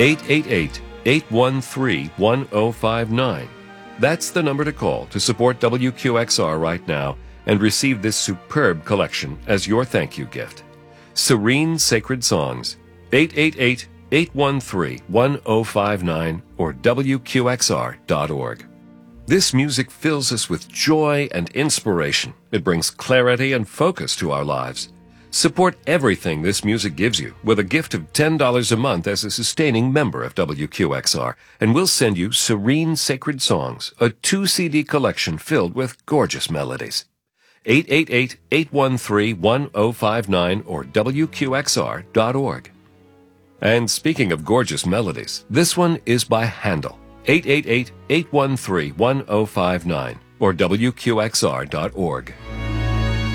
888-813-1059. That's the number to call to support WQXR right now and receive this superb collection as your thank you gift. Serene Sacred Songs, 888-813-1059 or WQXR.org. This music fills us with joy and inspiration. It brings clarity and focus to our lives. Support everything this music gives you with a gift of $10 a month as a sustaining member of WQXR, and we'll send you Serene Sacred Songs, a 2-CD collection filled with gorgeous melodies. 888-813-1059 or WQXR.org. And speaking of gorgeous melodies, this one is by Handel. 888-813-1059 or WQXR.org.